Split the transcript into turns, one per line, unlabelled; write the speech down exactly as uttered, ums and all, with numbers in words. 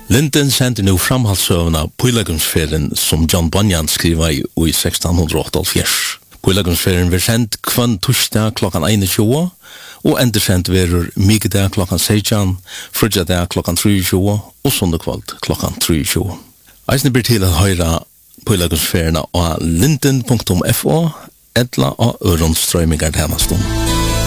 Linden sendte nu framhaldsøvna Pøylagumsferien som John Bunyan skriva i, i sexton åttaoghalvfjerds. Pøylagumsferien var sendt kvann torsdag klokkan einogtjúgu og endersendt verur mikudag klokkan sexton, frugjadag klokkan trýogtjúgu og sundagkvöld klokkan trýogtjúgu. Eisne ber til at høyra Pøylagumsferien av linden punktum f o etla av øronstrøymingar tjenestun.